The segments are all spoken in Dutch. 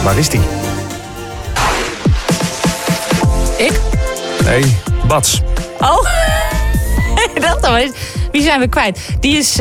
Waar is die? Ik? Nee, Bats. Oh, dat dan. Wie zijn we kwijt? Die is...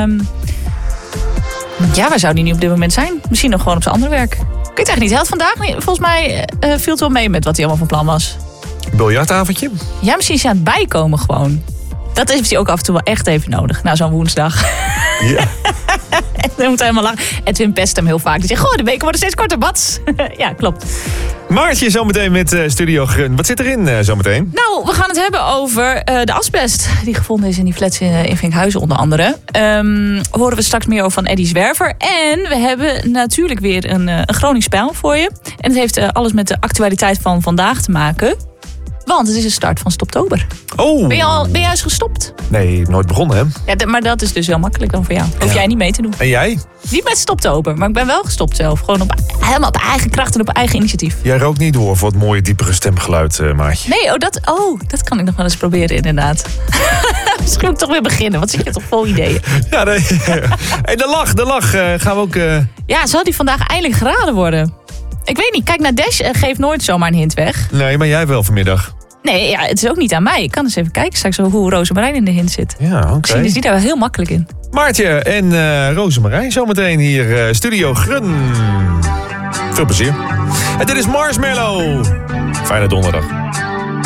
Ja, waar zou die nu op dit moment zijn? Misschien nog gewoon op zijn andere werk. Ik weet het eigenlijk niet. Hij had vandaag, volgens mij, viel het wel mee met wat hij allemaal van plan was. Biljartavondje? Ja, misschien is hij aan het bijkomen gewoon. Dat heeft hij ook af en toe wel echt even nodig. Na zo'n woensdag. Ja. En dan moet hij helemaal lachen. Edwin pest hem heel vaak. Die zegt, de weken worden steeds korter, Bats. Ja, klopt. Maartje zometeen met Studio Grun. Wat zit erin zometeen? Nou, we gaan het hebben over de asbest die gevonden is in die flats in Vinkhuizen onder andere. Horen we straks meer over van Eddy Zwerver. En we hebben natuurlijk weer een Gronings spel voor je. En het heeft alles met de actualiteit van vandaag te maken. Want het is de start van Stoptober. Oh. Ben je juist gestopt? Nee, nooit begonnen hè? Ja, maar dat is dus heel makkelijk dan voor jou. Hoef jij niet mee te doen. En jij? Niet met Stoptober, maar ik ben wel gestopt zelf. Gewoon helemaal op eigen kracht en op eigen initiatief. Jij rookt niet door voor het mooie diepere stemgeluid, Maartje. Nee, dat kan ik nog wel eens proberen inderdaad. Misschien moet ik toch weer beginnen, want zit je toch vol ideeën. Ja, nee. Hey, de lach gaan we ook... Ja, zal die vandaag eindelijk geraden worden? Ik weet niet, kijk naar Dash, geeft nooit zomaar een hint weg. Nee, maar jij wel vanmiddag. Nee, ja, het is ook niet aan mij. Ik kan eens even kijken straks hoe Rozemarijn in de hint zit. Ja, oké. Misschien is die daar wel heel makkelijk in. Maartje en Rozemarijn zometeen hier, Studio Grun. Veel plezier. En dit is Marshmallow. Fijne donderdag.